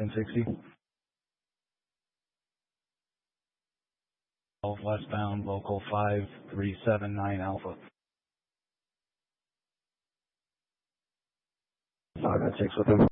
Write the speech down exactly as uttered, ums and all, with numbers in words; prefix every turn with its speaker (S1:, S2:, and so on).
S1: ten sixty. Westbound, local five three seven nine Alpha.
S2: five nine six with him.